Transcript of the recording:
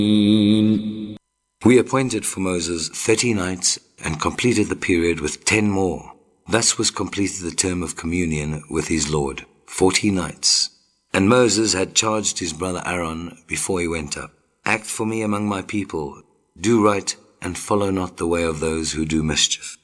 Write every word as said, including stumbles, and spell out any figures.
We appointed for Moses thirty nights and completed the period with ten more. Thus was completed the term of communion with his Lord, forty nights. And Moses had charged his brother Aaron before he went up, act for me among my people, do right and follow not the way of those who do mischief.